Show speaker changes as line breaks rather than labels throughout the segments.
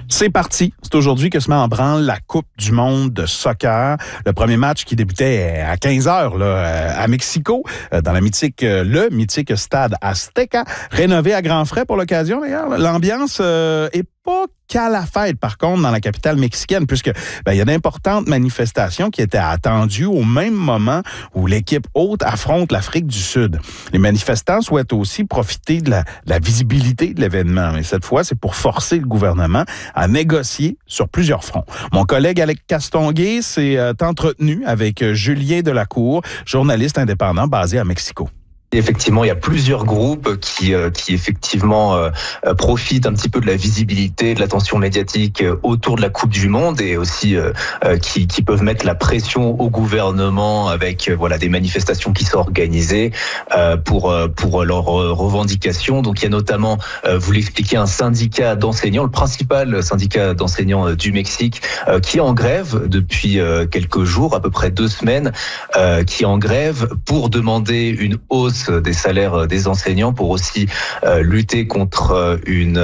C'est parti. C'est aujourd'hui que se met en branle la Coupe du monde de soccer. Le premier match qui débutait à 15h à Mexico, dans le mythique stade Azteca, rénové à grands frais pour l'occasion d'ailleurs. L'ambiance est pas qu'à la fête, par contre, dans la capitale mexicaine, puisque il y a d'importantes manifestations qui étaient attendues au même moment où l'équipe hôte affronte l'Afrique du Sud. Les manifestants souhaitent aussi profiter de la visibilité de l'événement, mais cette fois, c'est pour forcer le gouvernement à négocier sur plusieurs fronts. Mon collègue Alex Castonguay s'est entretenu avec Julien Delacour, journaliste indépendant basé à Mexico.
Effectivement, il y a plusieurs groupes qui effectivement profitent un petit peu de la visibilité, de l'attention médiatique autour de la Coupe du Monde et aussi qui peuvent mettre la pression au gouvernement avec des manifestations qui sont organisées pour leurs revendications. Donc il y a notamment, vous l'expliquez, un syndicat d'enseignants, le principal syndicat d'enseignants du Mexique, qui est en grève depuis quelques jours, à peu près 2 semaines, qui est en grève pour demander une hausse des salaires des enseignants, pour aussi lutter contre une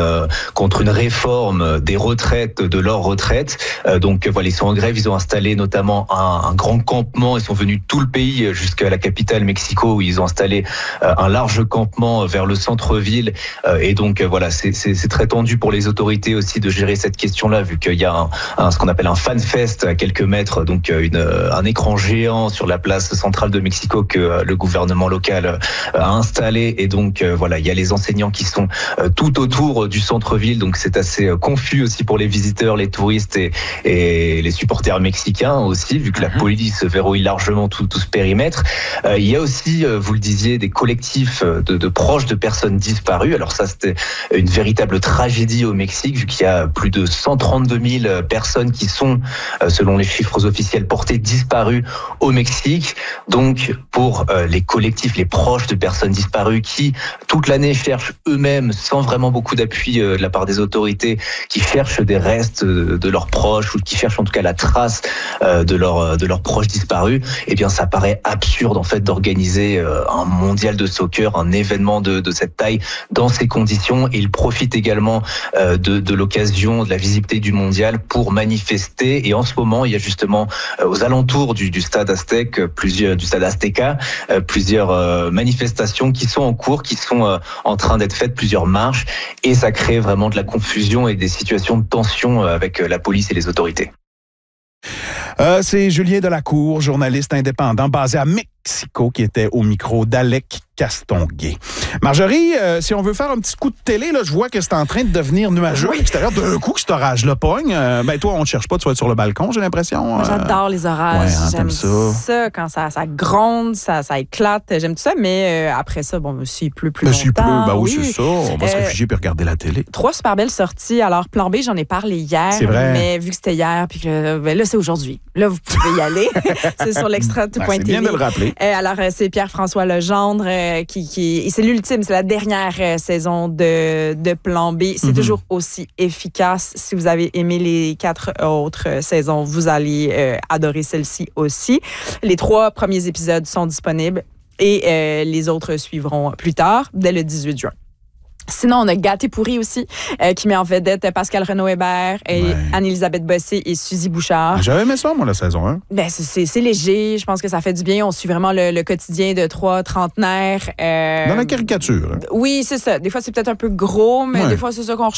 réforme des retraites, de leurs retraites. Donc ils sont en grève, ils ont installé notamment un grand campement, ils sont venus tout le pays jusqu'à la capitale Mexico, où ils ont installé un large campement vers le centre-ville. Et donc c'est très tendu pour les autorités aussi de gérer cette question-là, vu qu'il y a ce qu'on appelle un fan fest à quelques mètres, donc un écran géant sur la place centrale de Mexico que le gouvernement local a installé. Et donc il y a les enseignants qui sont tout autour du centre-ville, donc c'est assez confus aussi pour les visiteurs, les touristes et les supporters mexicains aussi, vu que la police verrouille largement tout ce périmètre. Il y a aussi, vous le disiez, des collectifs de proches de personnes disparues. Alors ça, c'était une véritable tragédie au Mexique, vu qu'il y a plus de 132 000 personnes qui sont, selon les chiffres officiels, portées disparues au Mexique. Donc pour les collectifs, les proches de personnes disparues qui, toute l'année, cherchent eux-mêmes, sans vraiment beaucoup d'appui de la part des autorités, qui cherchent des restes de leurs proches, ou qui cherchent en tout cas la trace de leurs proches disparus, eh bien ça paraît absurde en fait d'organiser un mondial de soccer, un événement de cette taille dans ces conditions. Et ils profitent également de l'occasion, de la visibilité du mondial pour manifester. Et en ce moment, il y a justement aux alentours du stade Azteca, plusieurs manifestations qui sont en cours, qui sont en train d'être faites, plusieurs marches, et ça crée vraiment de la confusion et des situations de tension avec la police et les autorités.
C'est Julien Delacour, journaliste indépendant basé à Mexico, qui était au micro d'Alex Castonguay. Marjorie, si on veut faire un petit coup de télé, là, je vois que c'est en train de devenir nuageux à l'extérieur. D'un coup, que cet orage-là pogne. Toi, on ne cherche pas, tu vas être sur le balcon, j'ai l'impression.
Moi, j'adore les orages. J'aime ça quand ça gronde, ça éclate. J'aime tout ça, mais après ça, s'il pleut plus longtemps.
S'il pleut, oui, c'est ça. On va se réfugier puis regarder la télé.
3 super belles sorties. Alors, Plan B, j'en ai parlé hier.
C'est vrai.
Mais vu que c'était hier, puis que là, c'est aujourd'hui. Là, vous pouvez y aller. C'est sur l'extra.tv.
C'est bien de le rappeler.
Alors, c'est Pierre-François Legendre et c'est l'ultime, c'est la dernière saison de Plan B. C'est toujours aussi efficace. Si vous avez aimé les 4 autres saisons, vous allez adorer celle-ci aussi. Les 3 premiers épisodes sont disponibles et les autres suivront plus tard, dès le 18 juin. Sinon, on a Gâté pourri aussi, qui met en vedette Pascal Renaud-Hébert et Anne-Élisabeth Bossé et Suzy Bouchard.
J'avais aimé ça, moi, la saison 1.
C'est léger. Je pense que ça fait du bien. On suit vraiment le quotidien de 3 trentenaires.
Dans la caricature.
Oui, c'est ça. Des fois, c'est peut-être un peu gros, mais des fois, c'est ça qu'on